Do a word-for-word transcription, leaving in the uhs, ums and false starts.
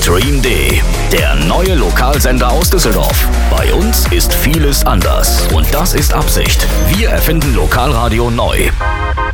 Stream D, der neue Lokalsender aus Düsseldorf. Bei uns ist vieles anders und das ist Absicht. Wir erfinden Lokalradio neu.